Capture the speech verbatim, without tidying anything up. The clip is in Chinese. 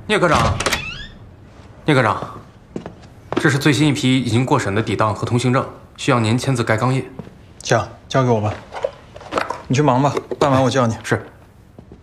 聂科长，聂科长，这是最新一批已经过审的抵档和通行证，需要您签字盖钢印。 行，交给我吧。你去忙吧，办完我叫你。 是。